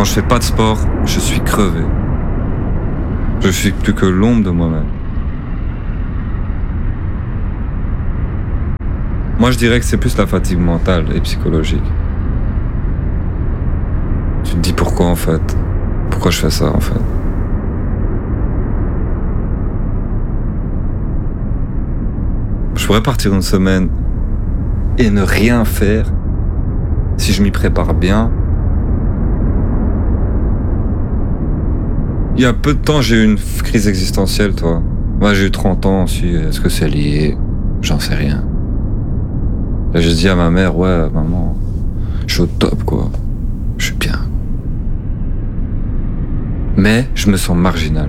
Quand je fais pas de sport, je suis crevé. Je suis plus que l'ombre de moi-même. Moi, je dirais que c'est plus la fatigue mentale et psychologique. Tu te dis pourquoi, en fait? Pourquoi je fais ça, en fait? Je pourrais partir une semaine et ne rien faire si je m'y prépare bien. Il y a peu de temps, j'ai eu une crise existentielle, toi. Moi, j'ai eu 30 ans aussi. Est-ce que c'est lié? J'en sais rien. Là, j'ai dit à ma mère, ouais, maman, je suis au top, quoi. Je suis bien. Mais je me sens marginal.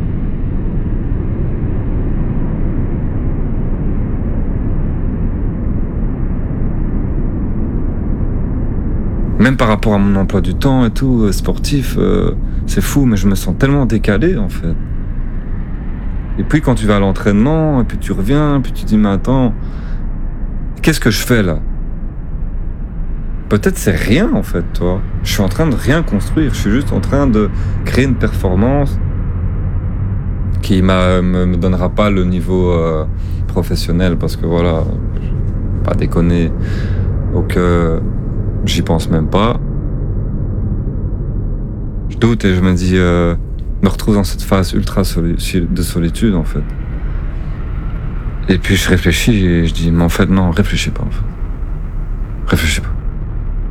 Même par rapport à mon emploi du temps et tout, sportif, c'est fou, mais je me sens tellement décalé, en fait. Et puis quand tu vas à l'entraînement, et puis tu reviens, puis tu te dis, mais attends, qu'est-ce que je fais là? Peut-être c'est rien, en fait, toi. Je suis en train de rien construire, je suis juste en train de créer une performance qui me donnera pas le niveau professionnel, parce que voilà, pas déconner. Donc, j'y pense même pas. Je doute et je me dis, me retrouve dans cette phase ultra de solitude, en fait. Et puis je réfléchis et je dis, mais en fait, non, réfléchis pas, en fait. Réfléchis pas.